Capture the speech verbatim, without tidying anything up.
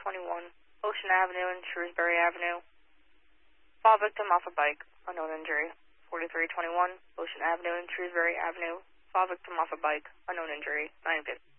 twenty-one, Ocean Avenue and Shrewsbury Avenue. Fall victim off a bike, unknown injury. forty-three twenty-one, Ocean Avenue and Shrewsbury Avenue. Fall victim off a bike, unknown injury. nine fifty.